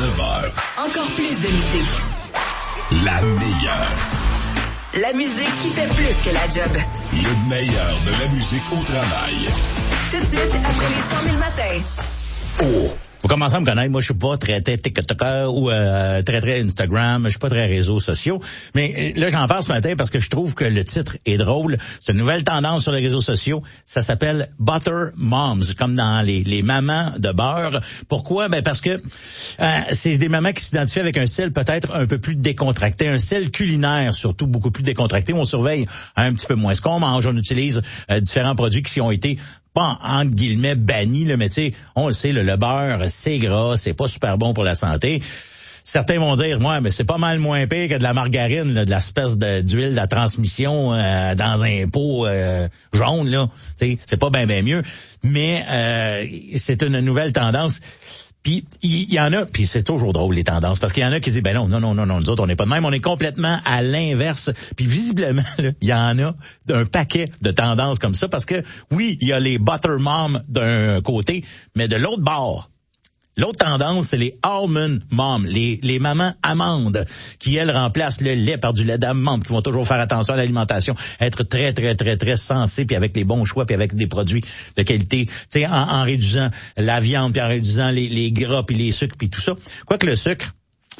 9h. Encore plus de musique. La meilleure. La musique qui fait plus que la job. Le meilleur de la musique au travail. Tout de suite, après les 100 000 matins. Oh! Vous commencez à me connaître, moi je suis pas très TikToker ou très Instagram, je suis pas très réseaux sociaux, mais là j'en parle ce matin parce que je trouve que le titre est drôle. C'est une nouvelle tendance sur les réseaux sociaux, ça s'appelle Butter Moms, comme dans les mamans de beurre. Pourquoi? Ben parce que c'est des mamans qui s'identifient avec un style peut-être un peu plus décontracté, un style culinaire surtout beaucoup plus décontracté, où on surveille un petit peu moins ce qu'on mange, on utilise différents produits qui ont été pas entre guillemets banni, là, mais tu sais, on le sait, le beurre, c'est gras, c'est pas super bon pour la santé. Certains vont dire, ouais, mais c'est pas mal moins pire que de la margarine, là, de l'espèce d'huile de la transmission dans un pot jaune, là. Tu sais, c'est pas bien mieux. Mais c'est une nouvelle tendance. Puis il y en a, puis c'est toujours drôle les tendances, parce qu'il y en a qui disent ben non, nous autres on n'est pas de même, on est complètement à l'inverse. Puis visiblement, là, il y en a un paquet de tendances comme ça, parce que oui, il y a les butter moms d'un côté, mais de l'autre bord, l'autre tendance, c'est les almond moms, les mamans amandes, qui, elles, remplacent le lait par du lait d'amande, qui vont toujours faire attention à l'alimentation, être très sensées, puis avec les bons choix, puis avec des produits de qualité, tu sais, en réduisant la viande, puis en réduisant les gras, puis les sucres, puis tout ça. Quoique le sucre,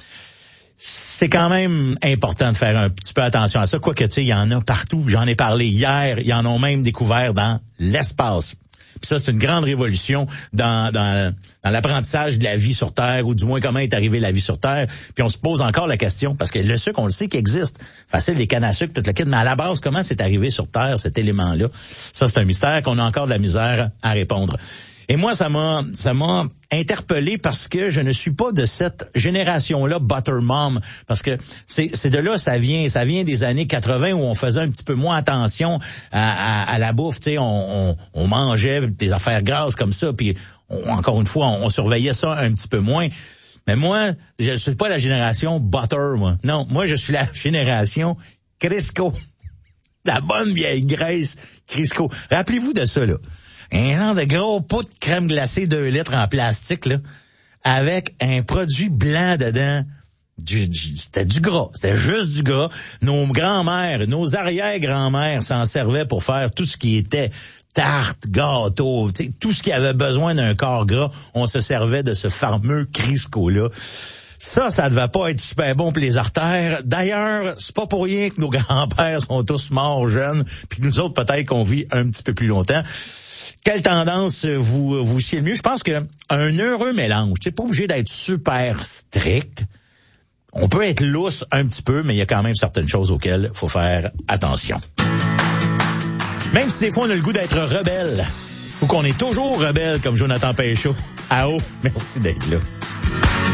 c'est quand même important de faire un petit peu attention à ça. Quoique, tu sais, il y en a partout. J'en ai parlé hier, ils en ont même découvert dans l'espace. Puis ça, c'est une grande révolution dans l'apprentissage de la vie sur Terre, ou du moins comment est arrivée la vie sur Terre. Puis on se pose encore la question, parce que le sucre, on le sait qu'il existe. Facile, les cannes à sucre, toute la kit, mais à la base, comment c'est arrivé sur Terre, cet élément-là? Ça, c'est un mystère qu'on a encore de la misère à répondre. Et moi, ça m'a interpellé parce que je ne suis pas de cette génération-là, Butter Mom, parce que c'est de là, ça vient des années 80 où on faisait un petit peu moins attention à la bouffe, tu sais, on mangeait des affaires grasses comme ça, puis encore une fois, on surveillait ça un petit peu moins. Mais moi, je suis pas la génération Butter, moi. Non, moi, je suis la génération Crisco. La bonne vieille graisse Crisco. Rappelez-vous de ça, là. Un genre de gros pot de crème glacée 2 litres en plastique, là, avec un produit blanc dedans. C'était du gras. C'était juste du gras. Nos grands-mères, nos arrière-grands-mères s'en servaient pour faire tout ce qui était tarte, gâteau, tout ce qui avait besoin d'un corps gras. On se servait de ce fameux Crisco-là. Ça devait pas être super bon pour les artères. D'ailleurs, c'est pas pour rien que nos grands-pères sont tous morts jeunes, puis nous autres, peut-être qu'on vit un petit peu plus longtemps. Quelle tendance vous sied le mieux? Je pense que un heureux mélange. C'est pas obligé d'être super strict. On peut être lousse un petit peu, mais il y a quand même certaines choses auxquelles il faut faire attention. Même si des fois on a le goût d'être rebelle, ou qu'on est toujours rebelle comme Jonathan Péchaud. Ah oh, merci d'être là.